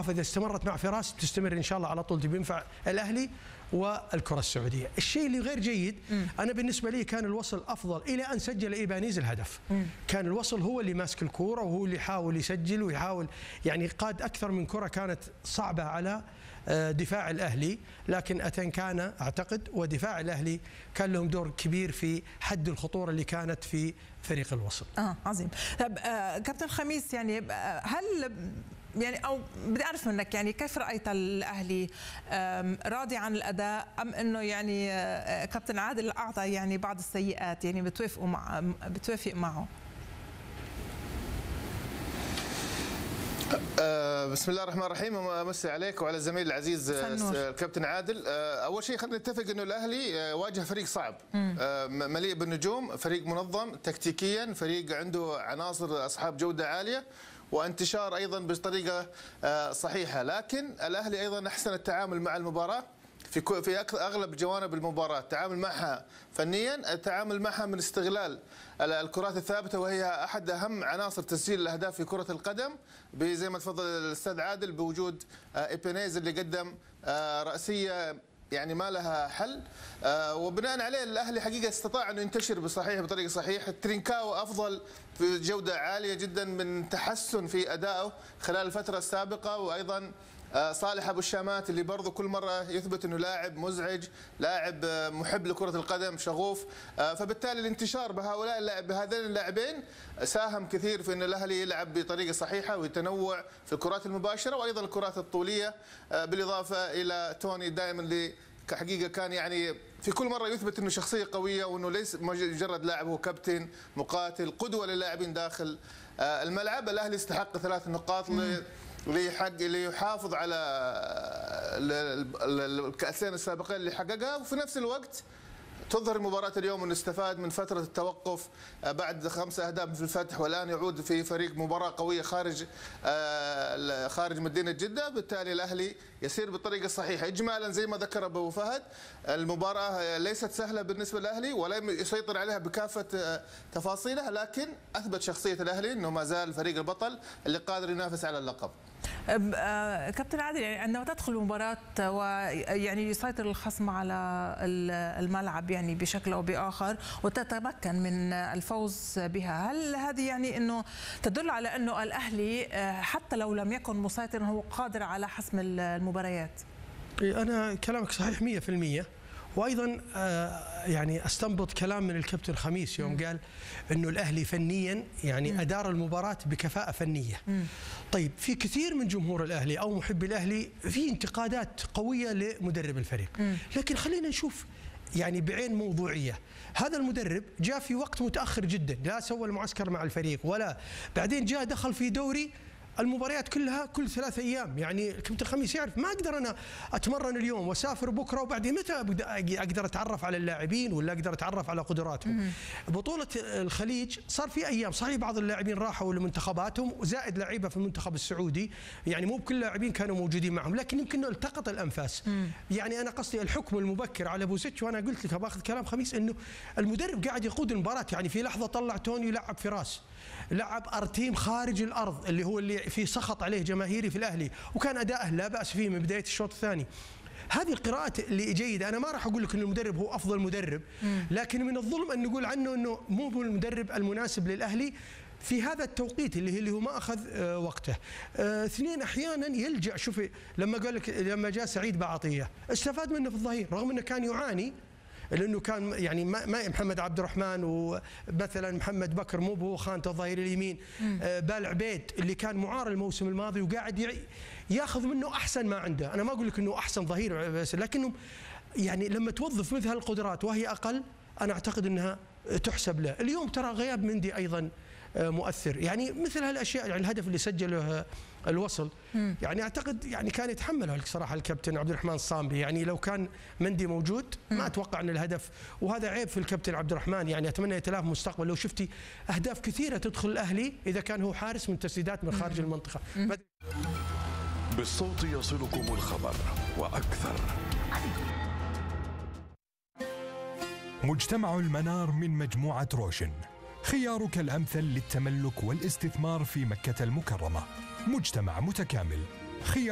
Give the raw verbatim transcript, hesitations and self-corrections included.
الاضافه اذا استمرت مع فراس تستمر ان شاء الله على طول، بينفع الاهلي والكره السعوديه. الشيء اللي غير جيد م. انا بالنسبه لي كان الوصل افضل الى ان سجل ايبانيز الهدف. م. كان الوصل هو اللي ماسك الكوره وهو اللي يحاول يسجل ويحاول يعني قاد اكثر من كره كانت صعبه على دفاع الاهلي، لكن اتن كان اعتقد ودفاع الاهلي كان لهم دور كبير في حد الخطوره اللي كانت في فريق الوصل. اه عظيم. طب آه كابتن خميس، يعني هل يعني او بدي اعرف منك يعني كيف رايت الاهلي؟ راضي عن الاداء ام انه يعني كابتن عادل اعطى يعني بعض السيئات، يعني بتوافقوا مع بتوافق معه؟ بسم الله الرحمن الرحيم، امسي عليك وعلى الزميل العزيز الكابتن عادل. اول شيء خلينا نتفق انه الاهلي واجه فريق صعب مليء بالنجوم، فريق منظم تكتيكيا، فريق عنده عناصر اصحاب جوده عاليه وانتشار ايضا بطريقه صحيحه، لكن الاهلي ايضا احسن التعامل مع المباراه في في اغلب جوانب المباراه، التعامل معها فنيا، التعامل معها من استغلال الكرات الثابته وهي احد اهم عناصر تسجيل الاهداف في كره القدم، زي ما تفضل الاستاذ عادل بوجود ايبانيز اللي قدم راسيه يعني ما لها حل، وبناء عليه الاهلي حقيقه استطاع انه ينتشر بصحيح بطريقه صحيحه. ترينكاو افضل في جوده عاليه جدا من تحسن في ادائه خلال الفتره السابقه، وايضا صالح ابو الشامات اللي برضه كل مره يثبت انه لاعب مزعج، لاعب محب لكره القدم، شغوف، فبالتالي الانتشار بهؤلاء اللاعب بهذين اللاعبين ساهم كثير في ان الاهلي يلعب بطريقه صحيحه ويتنوع في الكرات المباشره وايضا الكرات الطوليه، بالاضافه الى توني دائما اللي كحقيقه كان يعني في كل مره يثبت انه شخصيه قويه وانه ليس مجرد لاعب، هو كابتن مقاتل قدوه للاعبين داخل الملعب. الاهلي استحق ثلاث نقاط ليحق ليحافظ على الكأسين السابقين اللي حققها، وفي نفس الوقت تظهر مباراة اليوم انه استفاد من فترة التوقف بعد خمس اهداف في الفتح، والان يعود في فريق مباراة قوية خارج خارج مدينة جدة، بالتالي الاهلي يسير بالطريقة الصحيحة. اجمالا زي ما ذكر ابو فهد، المباراة ليست سهلة بالنسبة للاهلي ولا يسيطر عليها بكافة تفاصيلها، لكن اثبت شخصية الاهلي انه ما زال فريق البطل اللي قادر ينافس على اللقب. كابتن عادل، يعني عندما تدخل المباراة ويعني يسيطر الخصم على الملعب يعني بشكل او باخر وتتمكن من الفوز بها، هل هذه يعني انه تدل على انه الاهلي حتى لو لم يكن مسيطرا هو قادر على حسم المباريات؟ انا كلامك صحيح مئة بالمئة، وايضا يعني استنبط كلام من الكابتن خميس يوم قال انه الاهلي فنيا يعني ادار المباراه بكفاءه فنيه. طيب في كثير من جمهور الاهلي او محبي الاهلي في انتقادات قويه لمدرب الفريق، لكن خلينا نشوف يعني بعين موضوعيه. هذا المدرب جاء في وقت متاخر جدا، لا سوى المعسكر مع الفريق ولا بعدين جاء دخل في دوري المباريات كلها كل ثلاث ايام، يعني الكابتن خميس يعرف ما اقدر انا اتمرن اليوم واسافر بكره وبعدين متى اقدر اتعرف على اللاعبين ولا اقدر اتعرف على قدراتهم. بطوله الخليج صار في ايام صحيح بعض اللاعبين راحوا لمنتخباتهم وزائد لعيبه في المنتخب السعودي، يعني مو بكل اللاعبين كانوا موجودين معهم، لكن يمكن التقط الانفاس. مم. يعني انا قصدي الحكم المبكر على بوزيتش، وانا قلت لك باخذ كلام خميس انه المدرب قاعد يقود المباراه، يعني في لحظه طلع توني يلعب فراس، لعب ارتيم خارج الارض اللي هو اللي في سخط عليه جماهيري في الاهلي، وكان اداءه لا باس فيه من بدايه الشوط الثاني. هذه القراءات اللي جيده، انا ما راح اقول لك ان المدرب هو افضل مدرب، لكن من الظلم ان نقول عنه انه مو هو المدرب المناسب للاهلي في هذا التوقيت اللي اللي هو ما اخذ وقته. اثنين احيانا يلجا، شوفي لما قال لك لما جاء سعيد بعطيه استفاد منه في الظهير رغم انه كان يعاني، لانه كان يعني ما محمد عبد الرحمن ومثلا محمد بكر مو هو خانته الظهير اليمين، آه بال عبيد اللي كان معار الموسم الماضي وقاعد ياخذ منه احسن ما عنده. انا ما اقول لك انه احسن ظهير بس، لكنه يعني لما توظف مثل هالقدرات وهي اقل انا اعتقد انها تحسب له. اليوم ترى غياب مندي ايضا مؤثر، يعني مثل هالاشياء، يعني الهدف اللي سجله الوصل يعني اعتقد يعني كان يتحمله صراحه الكابتن عبد الرحمن الصامبي، يعني لو كان مندي موجود ما اتوقع ان الهدف، وهذا عيب في الكابتن عبد الرحمن، يعني اتمنى يتلافى مستقبل. لو شفتي اهداف كثيره تدخل الاهلي اذا كان هو حارس من تسديدات من خارج المنطقه. بالصوت يصلكم الخبر واكثر. مجتمع المنار من مجموعة روشن، خيارك الأمثل للتملك والاستثمار في مكة المكرمة. مجتمع متكامل. خيار